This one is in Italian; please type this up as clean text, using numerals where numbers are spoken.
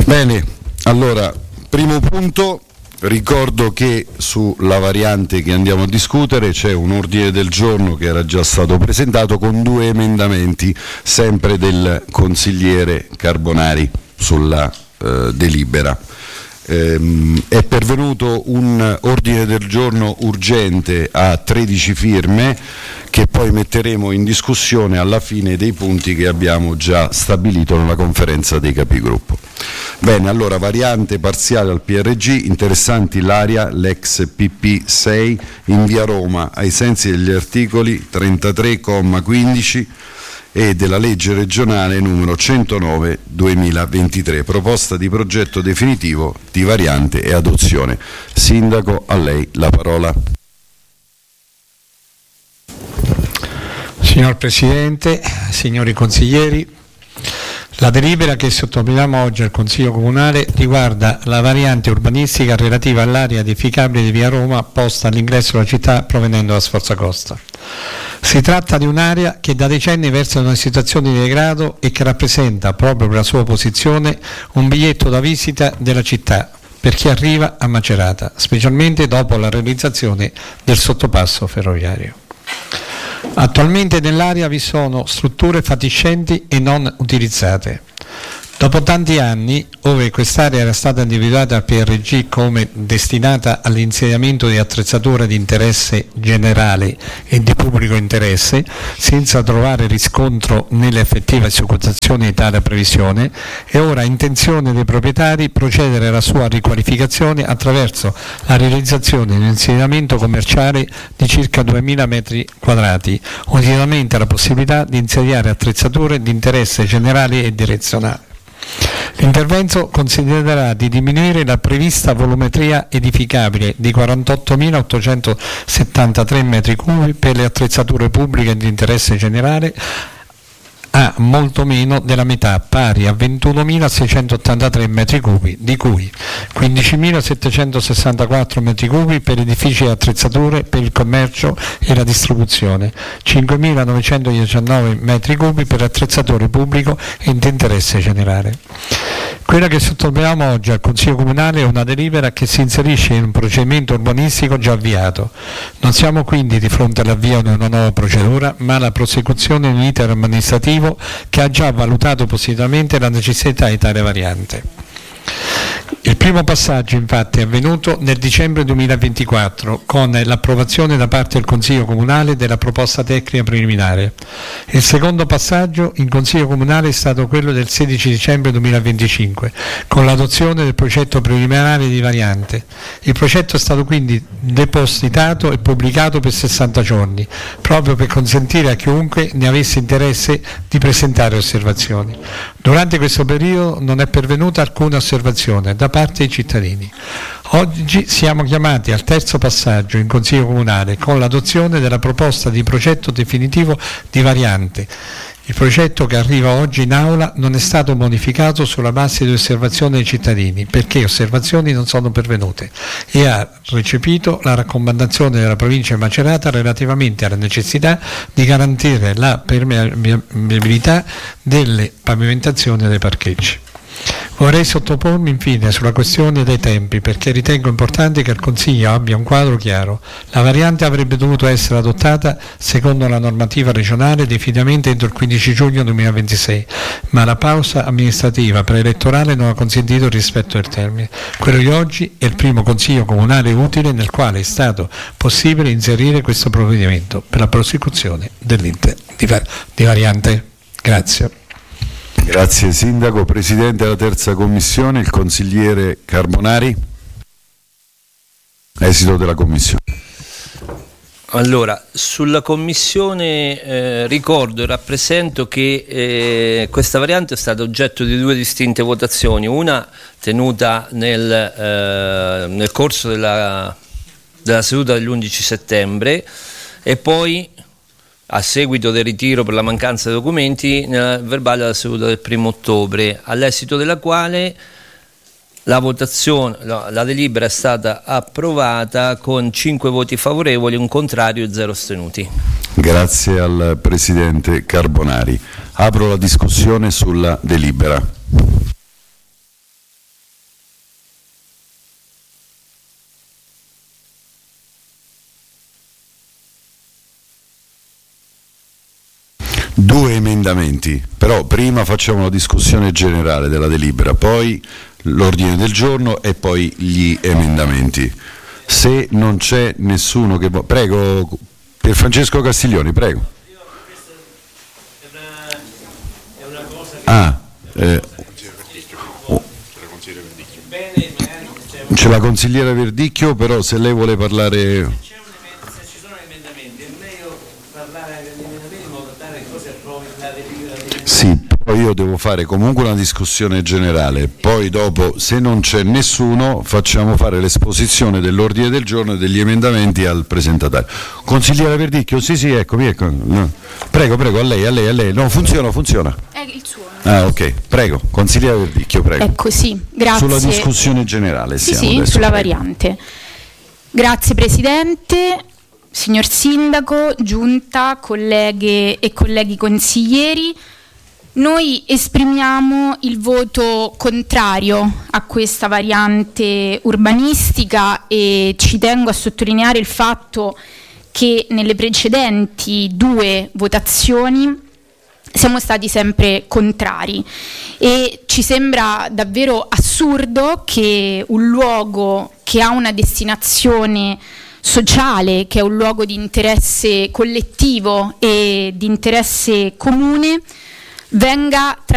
Bene, allora, primo punto, ricordo che sulla variante che andiamo a discutere c'è un ordine del giorno che era già stato presentato con 2 emendamenti, sempre del consigliere Carbonari sulla delibera. È pervenuto un ordine del giorno urgente a 13 firme che poi metteremo in discussione alla fine dei punti che abbiamo già stabilito nella conferenza dei capigruppo. Bene, allora, variante parziale al PRG, interessanti l'area, l'ex PP6 in via Roma ai sensi degli articoli 33,15 e della legge regionale numero 109/2023, proposta di progetto definitivo di variante e adozione. Sindaco, a lei la parola. Signor Presidente, signori consiglieri, la delibera che sottoponiamo oggi al Consiglio Comunale riguarda la variante urbanistica relativa all'area edificabile di via Roma posta all'ingresso della città provenendo da Sforzacosta. Si tratta di un'area che da decenni versa in una situazione di degrado e che rappresenta, proprio per la sua posizione, un biglietto da visita della città per chi arriva a Macerata, specialmente dopo la realizzazione del sottopasso ferroviario. Attualmente nell'area vi sono strutture fatiscenti e non utilizzate. Dopo tanti anni, ove quest'area era stata individuata al PRG come destinata all'insediamento di attrezzature di interesse generale e di pubblico interesse, senza trovare riscontro nelle effettive esecuzioni di tale previsione, è ora intenzione dei proprietari procedere alla sua riqualificazione attraverso la realizzazione di un insediamento commerciale di circa 2000 metri quadrati, unitamente alla possibilità di insediare attrezzature di interesse generale e direzionale. L'intervento considererà di diminuire la prevista volumetria edificabile di 48.873 metri cubi per le attrezzature pubbliche di interesse generale a molto meno della metà, pari a 21.683 metri cubi, di cui 15.764 metri cubi per edifici e attrezzature per il commercio e la distribuzione, 5.919 metri cubi per attrezzature pubblico e di interesse generale. Quella che sottoponevamo oggi al Consiglio Comunale è una delibera che si inserisce in un procedimento urbanistico già avviato. Non siamo quindi di fronte all'avvio di una nuova procedura, ma alla prosecuzione di un iter amministrativo che ha già valutato positivamente la necessità di tale variante. Il primo passaggio infatti è avvenuto nel dicembre 2024 con l'approvazione da parte del Consiglio Comunale della proposta tecnica preliminare. Il secondo passaggio in Consiglio Comunale è stato quello del 16 dicembre 2025 con l'adozione del progetto preliminare di variante. Il progetto è stato quindi depositato e pubblicato per 60 giorni proprio per consentire a chiunque ne avesse interesse di presentare osservazioni. Durante questo periodo non è pervenuta alcuna osservazione da parte dei cittadini. Oggi siamo chiamati al terzo passaggio in Consiglio Comunale con l'adozione della proposta di progetto definitivo di variante. Il progetto che arriva oggi in aula non è stato modificato sulla base di osservazioni dei cittadini perché osservazioni non sono pervenute e ha recepito la raccomandazione della provincia di Macerata relativamente alla necessità di garantire la permeabilità delle pavimentazioni e dei parcheggi. Vorrei sottopormi infine sulla questione dei tempi perché ritengo importante che il Consiglio abbia un quadro chiaro. La variante avrebbe dovuto essere adottata secondo la normativa regionale definitivamente entro il 15 giugno 2026, ma la pausa amministrativa preelettorale non ha consentito il rispetto del termine. Quello di oggi è il primo Consiglio Comunale utile nel quale è stato possibile inserire questo provvedimento per la prosecuzione dell'iter di variante. Grazie. Grazie Sindaco. Presidente della terza commissione, il consigliere Carbonari. Esito della commissione. Allora, sulla commissione ricordo e rappresento che questa variante è stata oggetto di 2 distinte votazioni, una tenuta nel corso della seduta dell'11 settembre e poi a seguito del ritiro per la mancanza di documenti nel verbale della seduta del 1° ottobre, all'esito della quale la delibera è stata approvata con 5 voti favorevoli, un contrario e 0 astenuti. Grazie al Presidente Carbonari. Apro la discussione sulla delibera. emendamenti, però prima facciamo la discussione generale della delibera, poi l'ordine del giorno e poi gli emendamenti. Se non c'è nessuno che... Prego, Pier Francesco Castiglioni, prego. È una cosa che... C'è la consigliera Verdicchio, però se lei vuole parlare... Se ci sono emendamenti, è meglio parlare degli emendamenti in modo tale che cosa approvi la delibera. Sì, però io devo fare comunque una discussione generale, poi dopo, se non c'è nessuno, facciamo fare l'esposizione dell'ordine del giorno e degli emendamenti al presentatore. Consigliera Verdicchio, sì, eccomi, ecco. No. Prego, a lei. No, funziona. È il suo. Ah, ok, prego, consigliera Verdicchio, prego. Ecco, sì, grazie. Sulla discussione generale siamo sì, adesso, sulla prego. variante. Grazie Presidente, signor Sindaco, Giunta, colleghe e colleghi consiglieri. Noi esprimiamo il voto contrario a questa variante urbanistica e ci tengo a sottolineare il fatto che nelle precedenti 2 votazioni siamo stati sempre contrari e ci sembra davvero assurdo che un luogo che ha una destinazione sociale, che è un luogo di interesse collettivo e di interesse comune, venga